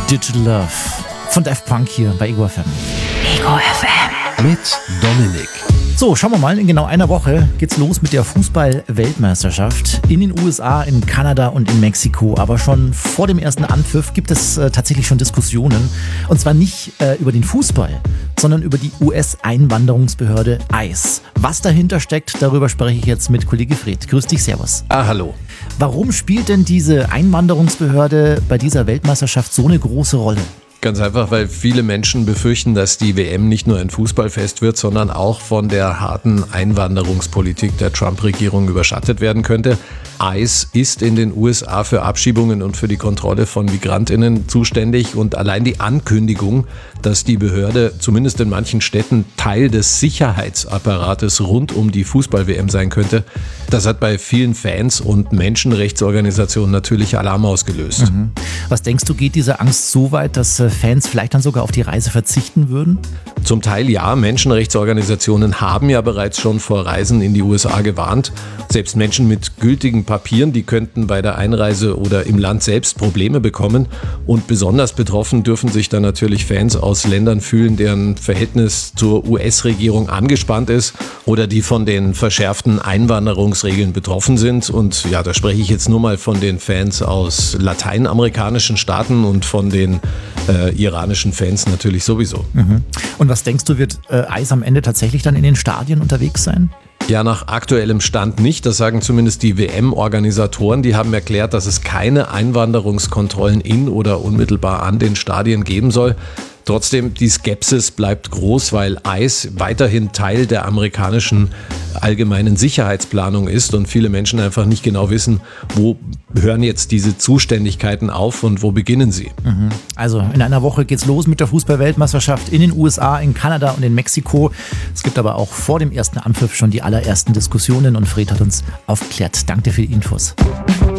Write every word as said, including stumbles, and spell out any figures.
Digital Love von Daft Punk hier bei Ego F M. Ego F M. Mit Dominik. So, schauen wir mal, in genau einer Woche geht's los mit der Fußball-Weltmeisterschaft in den U S A, in Kanada und in Mexiko. Aber schon vor dem ersten Anpfiff gibt es äh, tatsächlich schon Diskussionen. Und zwar nicht äh, über den Fußball, sondern über die U S-Einwanderungsbehörde I C E. Was dahinter steckt, darüber spreche ich jetzt mit Kollege Fred. Grüß dich, servus. Ah, hallo. Warum spielt denn diese Einwanderungsbehörde bei dieser Weltmeisterschaft so eine große Rolle? Ganz einfach, weil viele Menschen befürchten, dass die W M nicht nur ein Fußballfest wird, sondern auch von der harten Einwanderungspolitik der Trump-Regierung überschattet werden könnte. I C E ist in den U S A für Abschiebungen und für die Kontrolle von MigrantInnen zuständig und allein die Ankündigung, dass die Behörde zumindest in manchen Städten Teil des Sicherheitsapparates rund um die Fußball-W M sein könnte, das hat bei vielen Fans und Menschenrechtsorganisationen natürlich Alarm ausgelöst. Mhm. Was denkst du, geht diese Angst so weit, dass Fans vielleicht dann sogar auf die Reise verzichten würden? Zum Teil ja, Menschenrechtsorganisationen haben ja bereits schon vor Reisen in die U S A gewarnt. Selbst Menschen mit gültigen Papieren, die könnten bei der Einreise oder im Land selbst Probleme bekommen. Und besonders betroffen dürfen sich dann natürlich Fans aus Ländern fühlen, deren Verhältnis zur U S-Regierung angespannt ist oder die von den verschärften Einwanderungsregeln betroffen sind. Und ja, da spreche ich jetzt nur mal von den Fans aus lateinamerikanischen Staaten und von den äh, iranischen Fans natürlich sowieso. Mhm. Und was denkst du, wird äh, I C E am Ende tatsächlich dann in den Stadien unterwegs sein? Ja, nach aktuellem Stand nicht. Das sagen zumindest die W M-Organisatoren. Die haben erklärt, dass es keine Einwanderungskontrollen in oder unmittelbar an den Stadien geben soll. Trotzdem, die Skepsis bleibt groß, weil I C E weiterhin Teil der amerikanischen allgemeinen Sicherheitsplanung ist und viele Menschen einfach nicht genau wissen, wo hören jetzt diese Zuständigkeiten auf und wo beginnen sie. Mhm. Also in einer Woche geht's los mit der Fußball-Weltmeisterschaft in den U S A, in Kanada und in Mexiko. Es gibt aber auch vor dem ersten Anpfiff schon die allerersten Diskussionen und Fred hat uns aufgeklärt. Danke dir für die Infos.